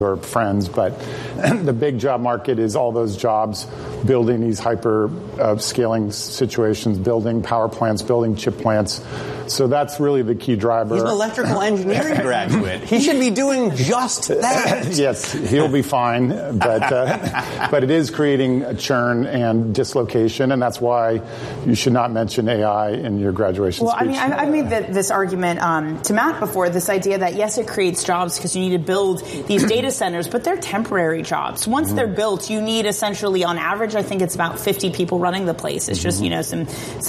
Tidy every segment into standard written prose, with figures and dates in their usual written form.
or friends, but the big job market is all those jobs building these hyper scaling situations, building power plants, building chip plants. So that's really the key driver. He's an electrical engineering graduate. He should be doing just that. Yes, he'll be fine, but it is creating a churn and dislocation, and that's why you should not mention AI in your graduation speech. Well, I mean, I've made this argument to Matt before, this idea that, yes, it creates jobs because you need to build these data centers, but they're temporary jobs. Once they're built, you need essentially, on average, I think it's about 50 people running the place. It's just, some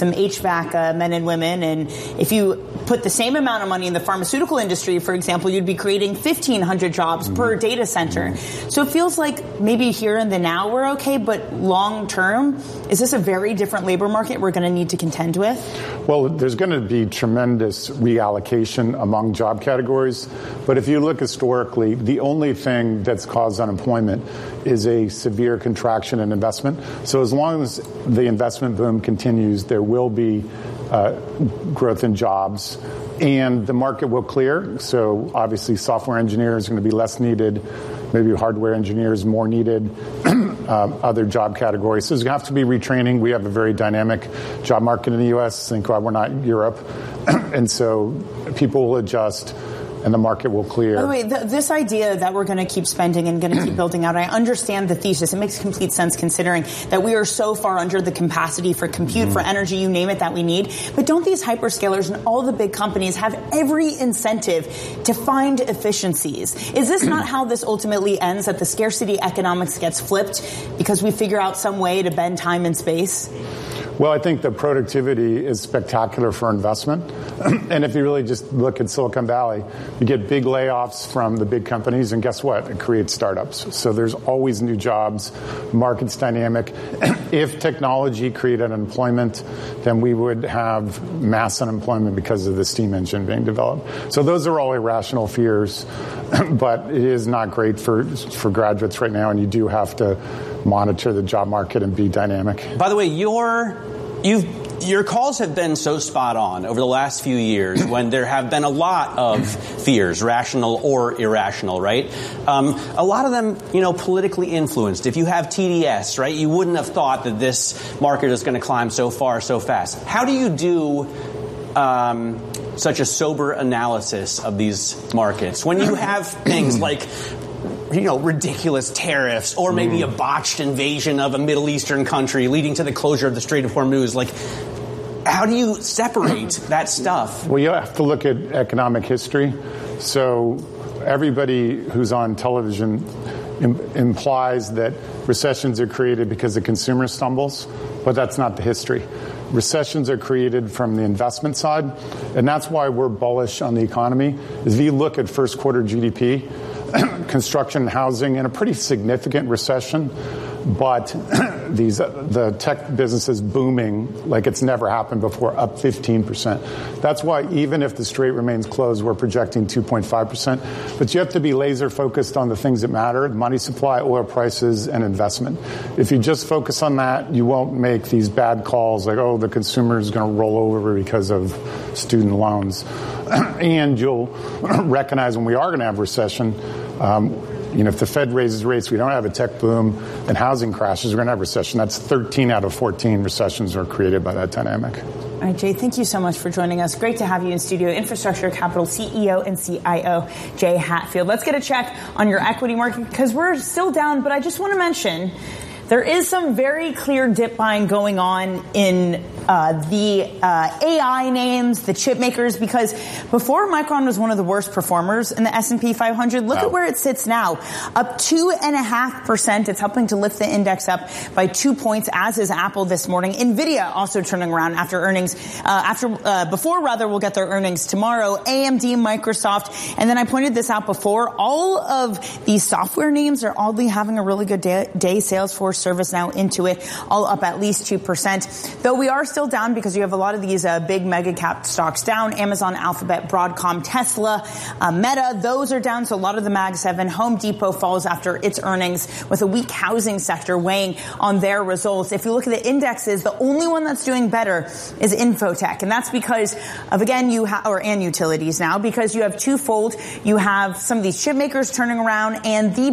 HVAC men and women. And if you put the same amount of money in the pharmaceutical industry, for example, you'd be creating 1,500 jobs per data center. So it feels like maybe here and the now we're okay, but long term, is this a very different labor market we're going to need to contend with? Well, there's going to be tremendous reallocation among job categories. But if you look historically, the only thing that's caused unemployment is a severe contraction in investment. So as long as the investment boom continues, there will be growth in jobs, and the market will clear. So obviously software engineers are going to be less needed, maybe hardware engineers more needed, other job categories. So there's going to have to be retraining. We have a very dynamic job market in the U.S. Think we're not Europe. And so people will adjust, and the market will clear. By the way, this idea that we're going to keep spending and going to keep building out, I understand the thesis. It makes complete sense considering that we are so far under the capacity for compute, for energy, you name it, that we need. But don't these hyperscalers and all the big companies have every incentive to find efficiencies? Is this not how this ultimately ends, that the scarcity economics gets flipped because we figure out some way to bend time and space? Well, I think the productivity is spectacular for investment. And if you really just look at Silicon Valley, you get big layoffs from the big companies, and guess what? It creates startups. So there's always new jobs. Market's dynamic. If technology created unemployment, then we would have mass unemployment because of the steam engine being developed. So those are all irrational fears, but it is not great for graduates right now, and you do have to monitor the job market and be dynamic. By the way, your calls have been so spot on over the last few years when there have been a lot of fears, rational or irrational, right? A lot of them, politically influenced. If you have TDS, right, you wouldn't have thought that this market is going to climb so far so fast. How do you do such a sober analysis of these markets when you have things like ridiculous tariffs, or maybe a botched invasion of a Middle Eastern country leading to the closure of the Strait of Hormuz? Like, how do you separate that stuff? Well, you have to look at economic history. So everybody who's on television implies that recessions are created because the consumer stumbles, but that's not the history. Recessions are created from the investment side, and that's why we're bullish on the economy. If you look at first quarter GDP, construction and housing in a pretty significant recession, but the tech business is booming like it's never happened before, up 15%. That's why even if the strait remains closed, we're projecting 2.5%. But you have to be laser focused on the things that matter: money supply, oil prices, and investment. If you just focus on that, you won't make these bad calls like, the consumer is going to roll over because of student loans. And you'll recognize when we are going to have recession, if the Fed raises rates, we don't have a tech boom, and housing crashes, we're going to have recession. That's 13 out of 14 recessions are created by that dynamic. All right, Jay, thank you so much for joining us. Great to have you in studio. Infrastructure Capital CEO and CIO, Jay Hatfield. Let's get a check on your equity market because we're still down, but I just want to mention there is some very clear dip buying going on in the AI names, the chip makers, because before Micron was one of the worst performers in the S&P 500. Look at where it sits now, up 2.5%. It's helping to lift the index up by 2 points, as is Apple this morning. Nvidia also turning around after earnings, before we'll get their earnings tomorrow. AMD, Microsoft, and then I pointed this out before. All of these software names are oddly having a really good day. Salesforce, Salesforce, ServiceNow, Intuit, all up at least 2%. Though we are still down because you have a lot of these big mega cap stocks down. Amazon, Alphabet, Broadcom, Tesla, Meta, those are down. So a lot of the Mag 7. Home Depot falls after its earnings with a weak housing sector weighing on their results. If you look at the indexes, the only one that's doing better is Infotech. And that's because of, again, and utilities now, because you have twofold. You have some of these chip makers turning around, and the